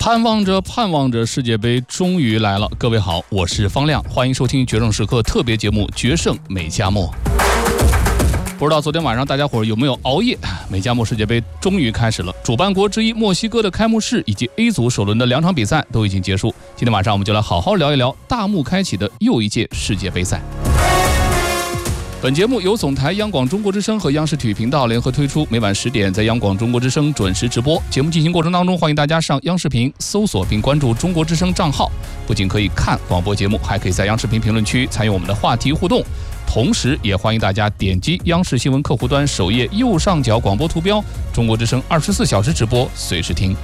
盼望着世界杯终于来了。各位好，我是方亮，欢迎收听决胜时刻特别节目《决胜美加墨》。不知道昨天晚上大家伙有没有熬夜？美加墨世界杯终于开始了，主办国之一墨西哥的开幕式以及 A 组首轮的2场比赛都已经结束。今天晚上我们就来好好聊一聊大幕开启的又一届世界杯赛。本节目由总台央广中国之声和央视体育频道联合推出，每晚10点在央广中国之声准时直播。节目进行过程当中，欢迎大家上央视频搜索并关注中国之声账号，不仅可以看广播节目，还可以在央视频评论区参与我们的话题互动。同时也欢迎大家点击央视新闻客户端首页右上角广播图标，中国之声24小时直播，随时听。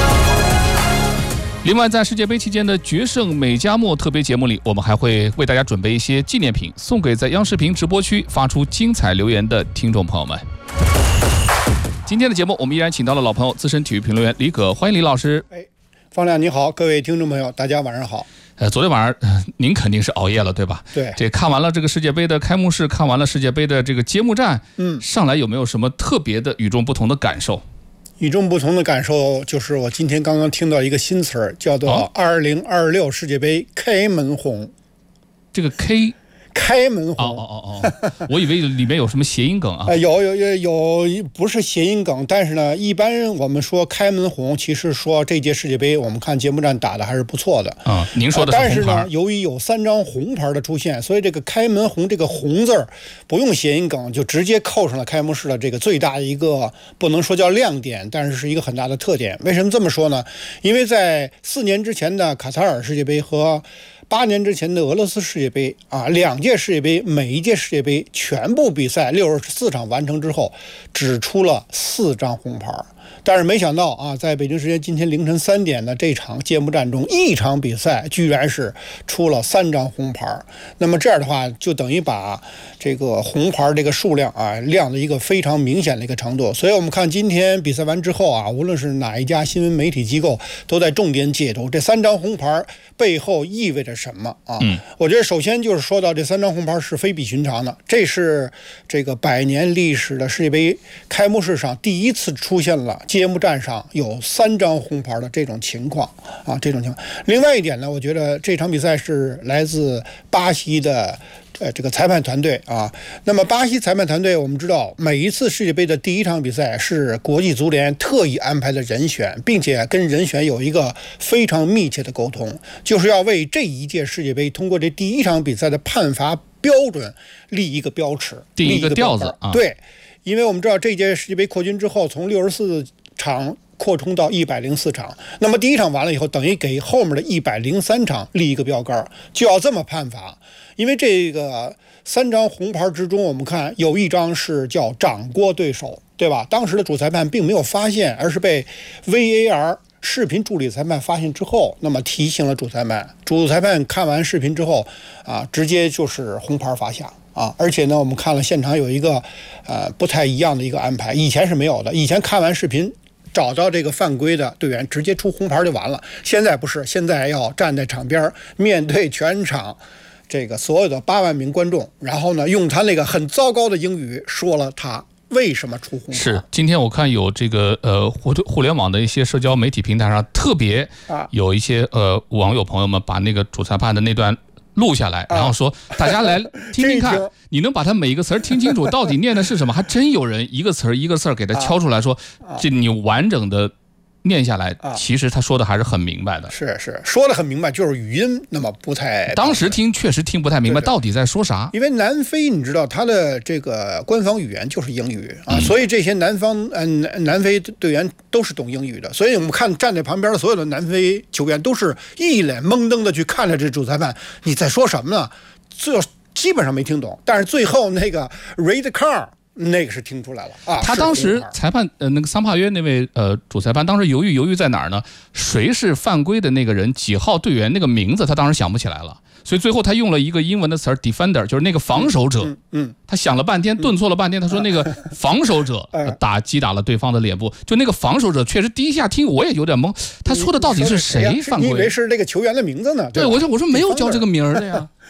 另外，在世界杯期间的决胜美加墨特别节目里，我们还会为大家准备一些纪念品，送给在央视频直播区发出精彩留言的听众朋友们。今天的节目，我们依然请到了老朋友资深体育评论员李可，欢迎李老师。 方亮你好，各位听众朋友，大家晚上好。 昨天晚上您肯定是熬夜了，对吧？ 对， 这看完了这个世界杯的开幕式，看完了世界杯的这个揭幕战，上来有没有什么特别的与众不同的感受？ 与众不同的感受就是我今天刚刚听到一个新词儿，叫做2026世界杯开门红。 这个开门红我以为里面有什么谐音梗啊。 有，不是谐音梗，但是呢，一般我们说开门红，其实说这届世界杯我们看揭幕战打的还是不错的啊。您说的是红牌， 但是呢，由于有3张红牌的出现，所以这个开门红这个红字儿不用谐音梗，就直接扣上了开幕式的这个最大的一个，不能说叫亮点，但是是一个很大的特点。为什么这么说呢？因为在4年之前的卡塔尔世界杯和8年之前的俄罗斯世界杯2届世界杯，每一届世界杯全部比赛64场完成之后，只出了4张红牌。但是没想到在北京时间今天凌晨3点的这场揭幕战中，一场比赛居然是出了3张红牌。那么这样的话，就等于把这个红牌这个数量亮的一个非常明显的一个程度。所以我们看今天比赛完之后无论是哪一家新闻媒体机构都在重点解读这3张红牌背后意味着什么我觉得首先就是说到这3张红牌是非比寻常的，这是这个100年历史的世界杯开幕式上第一次出现了揭幕战上有3张红牌的这种情况另外一点呢，我觉得这场比赛是来自巴西的这个裁判团队那么巴西裁判团队我们知道，每一次世界杯的第一场比赛是国际足联特意安排的人选，并且跟人选有一个非常密切的沟通，就是要为这一届世界杯通过这第一场比赛的判罚标准立一个标尺， 定一个调子对，因为我们知道这届世界杯扩军之后，从64场扩充到104场，那么第一场完了以后，等于给后面的103场立一个标杆，就要这么判罚。因为这个3张红牌之中，我们看有一张是叫掌掴对手，对吧？当时的主裁判并没有发现，而是被 VAR 视频助理裁判发现之后，那么提醒了主裁判。主裁判看完视频之后直接就是红牌罚下而且呢，我们看了现场有一个不太一样的一个安排，以前是没有的。以前看完视频找到这个犯规的队员直接出红牌就完了，现在不是，现在要站在场边面对全场这个所有的8万名观众，然后呢用他那个很糟糕的英语说了他为什么出红牌。 是，今天我看有这个互联网的一些社交媒体平台上特别有一些网友朋友们把那个主裁判的那段录下来，然后说大家来听听看，你能把他每一个词儿听清楚到底念的是什么？还真有人一个词儿一个字儿给他敲出来说，这你完整的念下来，其实他说的还是很明白的。 是说的很明白，就是语音那么不太， 当时听确实听不太明白到底在说啥。 因为南非你知道他的这个官方语言就是英语所以这些南非队员都是懂英语的，所以我们看站在旁边的所有的南非球员都是一脸懵登的去看着这主裁判，你在说什么呢？这基本上没听懂，但是最后那个 red card那个是听出来了他当时裁判那个桑帕约那位主裁判当时犹豫在哪儿呢？谁是犯规的那个人？几号队员那个名字他当时想不起来了，所以最后他用了一个英文的词儿 defender， 就是那个防守者。他想了半天，顿挫了半天，他说那个防守者击打了对方的脸部，就那个防守者确实第一下听我也有点懵，他说的到底是谁犯规？ 你以为是这个球员的名字呢？ 对，我说没有叫这个名儿的呀。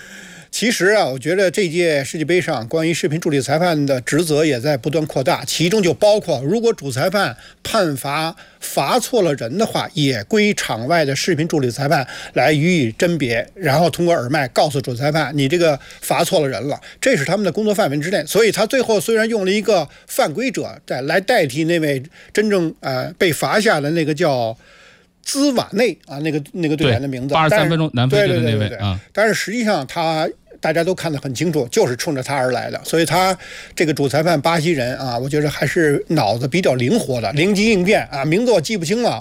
其实啊，我觉得这届世界杯上关于视频助理裁判的职责也在不断扩大，其中就包括如果主裁判判罚错了人的话，也归场外的视频助理裁判来予以甄别，然后通过耳麦告诉主裁判你这个罚错了人了，这是他们的工作范围之内。所以他最后虽然用了一个犯规者来代替那位真正被罚下的那个叫兹瓦内啊，那个队员的名字 ，83分钟南非队的那位啊， 但是实际上大家都看得很清楚，就是冲着他而来的，所以他这个主裁判巴西人啊，我觉得还是脑子比较灵活的，灵机应变啊，名字我记不清了。